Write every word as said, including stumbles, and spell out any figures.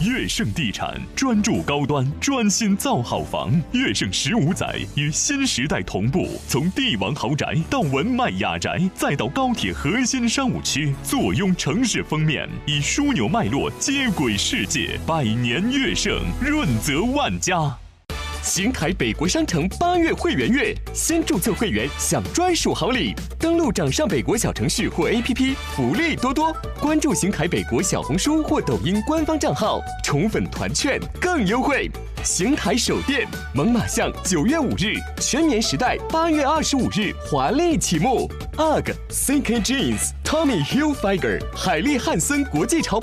悦盛地产专注高端，专心造好房。悦盛十五载与新时代同步，从帝王豪宅到文迈雅宅，再到高铁核心商务区，坐拥城市封面，以枢纽脉络接轨世界。百年悦盛，润泽万家。 新凯北国商城八月会员月，先注册会员享专属好礼。登录掌上北国小程序或 A P P， 福利多多。关注新凯北国小红书或抖音官方账号，宠粉团券更优惠。新凯首店，猛犸象九月五日，全年时代八月二十五日华丽启幕。U G G、C K Jeans、Tommy Hilfiger、海利汉森国际潮。